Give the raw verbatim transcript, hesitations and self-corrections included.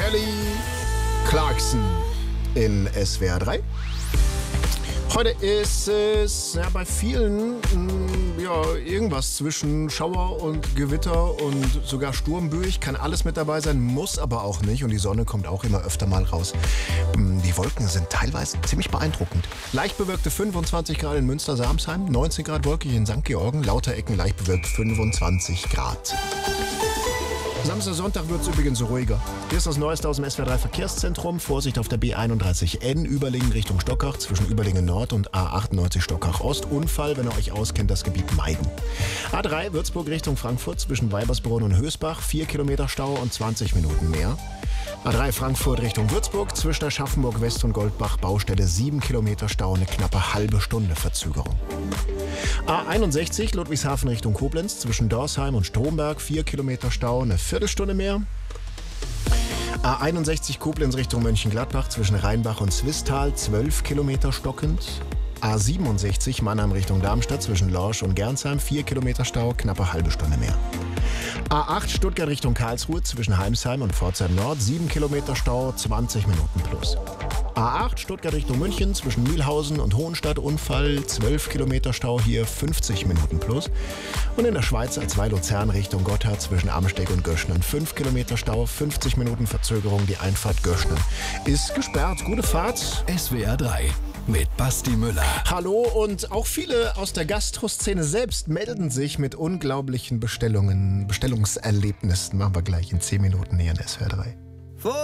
Kelly Clarkson in S W R drei. Heute ist es ja, bei vielen mh, ja, irgendwas zwischen Schauer und Gewitter und sogar sturmböig. Kann alles mit dabei sein, muss aber auch nicht. Und die Sonne kommt auch immer öfter mal raus. Die Wolken sind teilweise ziemlich beeindruckend. Leicht bewölkte fünfundzwanzig Grad in Münster-Samsheim, neunzehn Grad wolkig in Sankt Georgen, lauter Ecken leicht bewölkt fünfundzwanzig Grad. Samstag, Sonntag wird es übrigens ruhiger. Hier ist das Neueste aus dem S W R drei Verkehrszentrum. Vorsicht auf der B einunddreißig N, Überlingen Richtung Stockach, zwischen Überlingen Nord und A achtundneunzig Stockach Ost. Unfall, wenn ihr euch auskennt, das Gebiet meiden. A drei Würzburg Richtung Frankfurt, zwischen Weibersbrunn und Hösbach, vier Kilometer Stau und zwanzig Minuten mehr. A drei Frankfurt Richtung Würzburg, zwischen Aschaffenburg West und Goldbach, Baustelle sieben Kilometer Stau, eine knappe halbe Stunde Verzögerung. A einundsechzig Ludwigshafen Richtung Koblenz, zwischen Dorsheim und Stromberg, vier Kilometer Stau, eine Viertelstunde mehr. A einundsechzig Koblenz Richtung Mönchengladbach, zwischen Rheinbach und Zwistal, zwölf Kilometer stockend. A siebenundsechzig Mannheim Richtung Darmstadt, zwischen Lorsch und Gernsheim, vier Kilometer Stau, knappe halbe Stunde mehr. A acht Stuttgart Richtung Karlsruhe, zwischen Heimsheim und Pforzheim Nord, sieben Kilometer Stau, zwanzig Minuten plus. A acht Stuttgart Richtung München, zwischen Mühlhausen und Hohenstadt, Unfall, zwölf Kilometer Stau, hier fünfzig Minuten plus. Und in der Schweiz A zwei Luzern Richtung Gotthard, zwischen Amsteg und Göschnen, fünf Kilometer Stau, fünfzig Minuten Verzögerung, die Einfahrt Göschnen ist gesperrt. Gute Fahrt. S W R drei mit Basti Müller. Hallo, und auch viele aus der Gastroszene selbst melden sich mit unglaublichen Bestellungen, Bestellungserlebnissen. Machen wir gleich in zehn Minuten hier in S W R drei.